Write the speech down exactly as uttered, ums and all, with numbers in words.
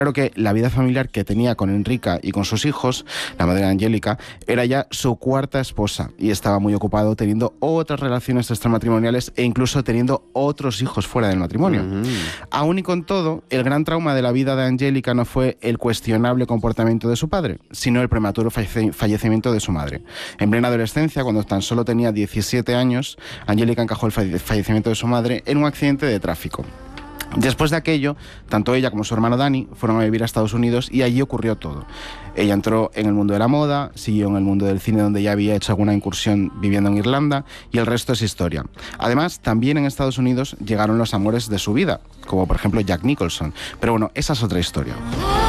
Claro que la vida familiar que tenía con Enrica y con sus hijos, la madre de Angélica, era ya su cuarta esposa y estaba muy ocupado teniendo otras relaciones extramatrimoniales e incluso teniendo otros hijos fuera del matrimonio. Uh-huh. Aún y con todo, el gran trauma de la vida de Angélica no fue el cuestionable comportamiento de su padre, sino el prematuro falle- fallecimiento de su madre. En plena adolescencia, cuando tan solo tenía diecisiete años, Angélica encajó el falle- fallecimiento de su madre en un accidente de tráfico. Después de aquello, tanto ella como su hermano Dani fueron a vivir a Estados Unidos y allí ocurrió todo. Ella entró en el mundo de la moda, siguió en el mundo del cine donde ya había hecho alguna incursión viviendo en Irlanda y el resto es historia. Además, también en Estados Unidos llegaron los amores de su vida, como por ejemplo Jack Nicholson. Pero bueno, esa es otra historia.